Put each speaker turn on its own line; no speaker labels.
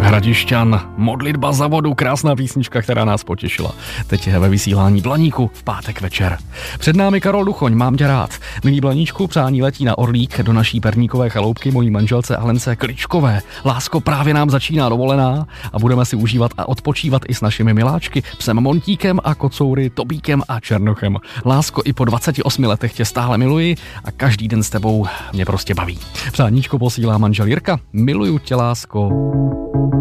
Hradišťan, Modlitba za vodu, krásná písnička, která nás potěšila. Teď je ve vysílání Blaníku v pátek večer. Před námi Karol Duchoň, mám tě rád. Milý Blaníčku, přání letí na Orlík do naší perníkové chaloupky mojí manželce Alence Kličkové. Lásko, právě nám začíná dovolená a budeme si užívat a odpočívat i s našimi miláčky, psem Montíkem a kocoury Tobíkem a Černochem. Lásko, i po 28 letech tě stále miluji a každý den s tebou mě prostě baví. Přáníčko posílá manžel Jirka. Miluju tě, lásko.